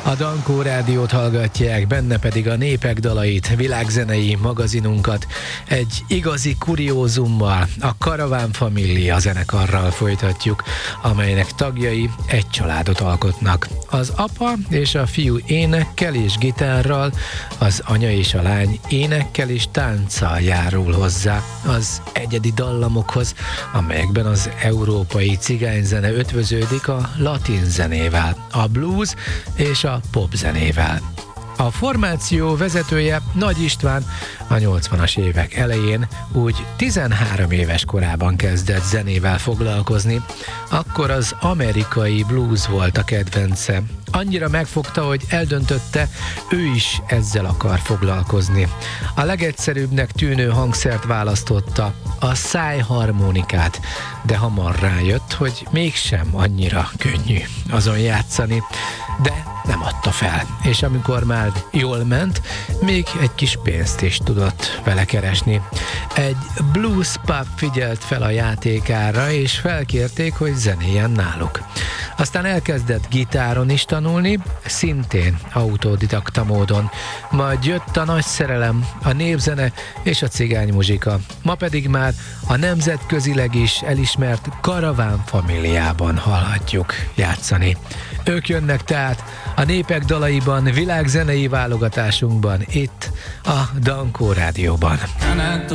A Dankó Rádiót hallgatják, benne pedig a Népek dalait, világzenei magazinunkat. Egy igazi kuriózummal, a Caraván Family zenekarral folytatjuk, amelynek tagjai egy családot alkotnak. Az apa és a fiú énekkel és gitárral, az anya és a lány énekkel és tánccal járul hozzá az egyedi dallamokhoz, amelyekben az európai cigányzene ötvöződik a latin zenével, a blues és a pop zenével. A formáció vezetője Nagy István a 80-as évek elején úgy 13 éves korában kezdett zenével foglalkozni, akkor az amerikai blues volt a kedvence. Annyira megfogta, hogy eldöntötte, ő is ezzel akar foglalkozni. A legegyszerűbbnek tűnő hangszert választotta, a szájharmonikát, de hamar rájött, hogy mégsem annyira könnyű azon játszani, de nem adta fel, és amikor már jól ment, még egy kis pénzt is tudott vele keresni. Egy blues pub figyelt fel a játékára, és felkérték, hogy zenéljen náluk. Aztán elkezdett gitáron is tanulni, szintén autodidakta módon. Majd jött a nagy szerelem, a népzene és a cigánymuzsika. Ma pedig már a nemzetközileg is elismert Caraván Familiában hallhatjuk játszani. Ők jönnek tehát a Népek dalaiban, világzenei válogatásunkban, itt a Dankó Rádióban.